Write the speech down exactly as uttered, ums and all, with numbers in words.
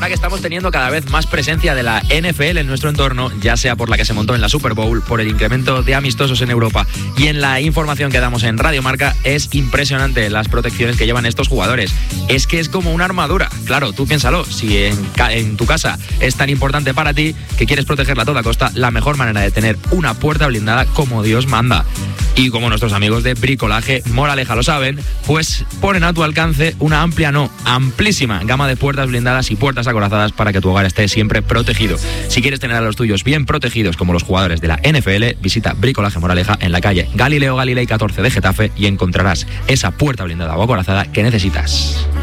ahora que estamos teniendo cada vez más presencia de la N F L en nuestro entorno, ya sea por la que se montó en la Super Bowl, por el incremento de amistosos en Europa y en la información que damos en Radio Marca, es impresionante las protecciones que llevan estos jugadores. Es que es como una armadura. Claro, tú piénsalo, si en, ca- en tu casa es tan importante para ti que quieres protegerla a toda costa, la mejor manera de tener una puerta blindada como Dios manda. Y como nuestros amigos de Bricolaje Moraleja lo saben, pues ponen a tu alcance una amplia, no, amplísima gama de puertas blindadas y puertas acorazadas para que tu hogar esté siempre protegido. Si quieres tener a los tuyos bien protegidos como los jugadores de la N F L, visita Bricolaje Moraleja en la calle Galileo Galilei catorce de Getafe y encontrarás esa puerta blindada o acorazada que necesitas.